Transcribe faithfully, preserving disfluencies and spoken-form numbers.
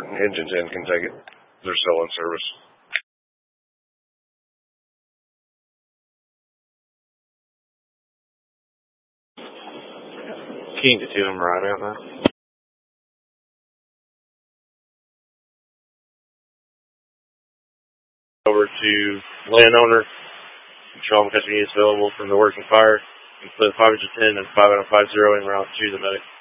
engine ten can take it. They're still in service. Keen to two, I'm right out now. Over to landowner. Control them catching units available from the working fire. Split five hundred ten and five out of five zero en route to the medic.